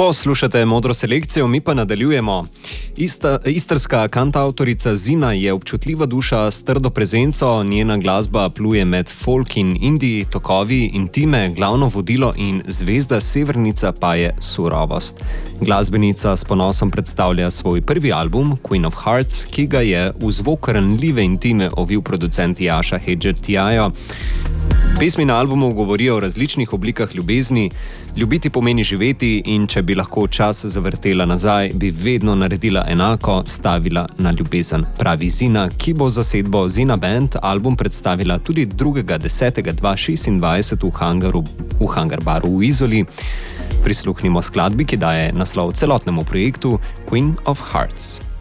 Poslušate Modro selekcijo, mi pa nadaljujemo. Istrska kantavtorica Zina je občutljiva duša s trdo prezenco, njena glasba pluje med folk in indie, tokovi intime, glavno vodilo in zvezda severnica pa je surovost. Glasbenica s ponosom predstavlja svoj prvi album, Queen of Hearts, ki ga je v zvok ranljive intime ovil producent Jaša Hedžetijajo. Pesmi na albumu govorijo o različnih oblikah ljubezni. Ljubiti pomeni živeti in če bi lahko čas zavrtela nazaj, bi vedno naredila enako, stavila na ljubezen. Pravi Zina, ki bo zasedbo Zina Band album predstavila tudi 2.10.2026 v Hangar baru v Izoli. Prisluhnimo skladbi, ki daje naslov celotnemu projektu Queen of Hearts.